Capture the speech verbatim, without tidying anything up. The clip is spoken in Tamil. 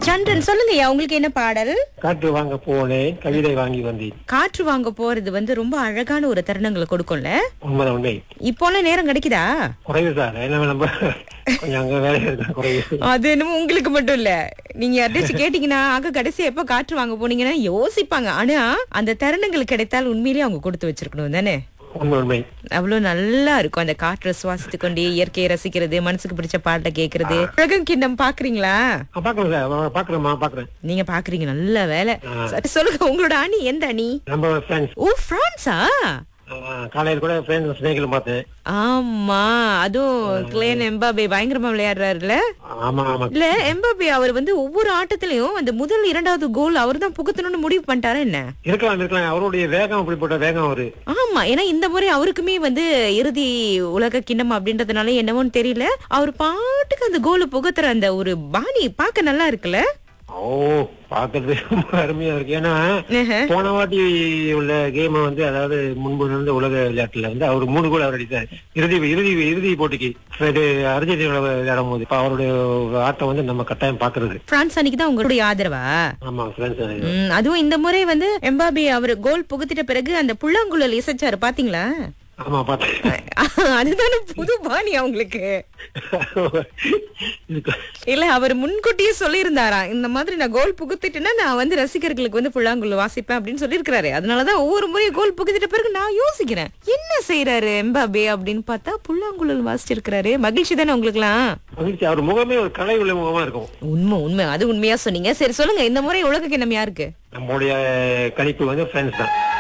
சந்திரன் சொல்லுங்கய்யா, உங்களுக்கு என்ன பாடல்? காற்று வாங்க போனேன், கவிதை வாங்கி வந்தேன். காற்று வாங்க போறது வந்து ரொம்ப அழகான ஒரு தருணங்களை கொடுக்கும்ல. உண்மைதான், உண்மை. இப்போலாம் நேரம் கிடைக்குதா? குறைவு சார், என்ன நம்ம கொஞ்சம் அங்க வேலை இருக்கு, குறைவு. அது என்னமோ உங்களுக்கு மட்டும் இல்ல, நீங்க யார்ட்டாச்சும் கேட்டீங்கன்னா ஆக கடைசி எப்ப காற்று வாங்க போனீங்கன்னா யோசிப்பாங்க. ஆனா அந்த தருணங்கள் கிடைத்தால் உண்மையிலேயே அவங்க கொடுத்து வச்சிருக்கணும் தானே. உண்மை, உண்மை. அவ்வளவு நல்லா இருக்கும் அந்த காற்றை சுவாசித்து கொண்டே இயற்கையை ரசிக்கிறது, மனசுக்கு பிடிச்ச பாட்டை கேக்குறது. உலகம் கிண்ணம் பாக்குறீங்களா? பாக்குறேன் சார், பாக்குறேன் பாக்குறேன். நீங்க பாக்குறீங்க, நல்ல வேலை. சரி, சொல்லுங்க, உங்களோட அணி எந்த அணி? நம்ம ஃப்ரெண்ட்ஸ். ஓ, பிரான்ஸா? காலையில கூட ஃப்ரெண்ட்ஸ் ஸ்நேகில பார்த்தேன். ஆமா, அதுவும் கிலியன் எம்பாபே பயங்கரமா விளையாடுறாருல. ஆமா ஆமா. இல்ல, எம்பாபே அவர் வந்து ஒவ்வொரு ஆட்டத்திலயும் அந்த முதல் இரண்டாவது கோல் அவர் தான் புகுத்தணும்னு முடிவு பண்ணிட்டாரா என்ன? இருக்கலாம் இருக்கலாம், அவருடைய வேகம் அப்படிப்பட்ட வேகம் அவரு. ஆமா, ஏன்னா இந்த முறை அவருக்குமே வந்து இறுதி உலக கிண்ணம் அப்படின்றதுனால என்னவோன்னு தெரியல, அவர் பாட்டுக்கு அந்த கோல் புகுத்துற அந்த ஒரு பாணி பார்க்க நல்லா இருக்குல்ல. ஓ, பாக்குறது ரொம்ப அருமையா இருக்கு. ஏன்னா போன வாட்டி உள்ள கேம் வந்து, அதாவது முன்பு நடந்த உலக விளையாட்டுல வந்து அவர் மூணு கோல் அவர் அடித்தார் இறுதி இறுதி இறுதி போட்டிக்கு அர்ஜென்டினா விளையாடும் போது. இப்ப அவருடைய ஆட்டம் வந்து நம்ம கட்டாயம் பாக்குறது. பிரான்ஸ் அன்னைக்கு தான் உங்களுடைய ஆதரவா? ஆமா, பிரான்ஸ். அதுவும் இந்த முறை வந்து எம்பாபே அவர் கோல் புகுத்திட்ட பிறகு அந்த புல்லாங்குழல் இசைச்சாரு, பாத்தீங்களா? ஆமா, பார்த்தேன். அதுதானே புது பாணி அவங்களுக்கு. இல்ல, அவர் முன்கூட்டியே சொல்லியிருந்தாரா, இந்த மாதிரி நான் கோல் புகுத்திட்டேன்னா நான் வந்து ரசிகர்களுக்கு வந்து புல்லாங்குழல் வாசிப்பேன் அப்படின்னு சொல்லியிருக்கிறாரு. அதனாலதான் ஒவ்வொரு முறையும் கோல் புகுத்திட்ட பிறகு நான் யோசிக்கிறேன், என்ன செய்யறாரு எம்பாபே அப்படின்னு பார்த்தா புல்லாங்குழல் வாசிச்சிருக்கிறாரு. மகிழ்ச்சி தானே உங்களுக்கு எல்லாம்? மகிழ்ச்சி. அவர் முகமே ஒரு கலை உள்ள முகமா இருக்கும். உண்மை உண்மை, அது உண்மையா சொன்னீங்க. சரி, சொல்லுங்க, இந்த முறை உலக கிண்ணம் யாருக்கு? நம்முடைய கணிப்பு வந்து பிரான்ஸ் தான்.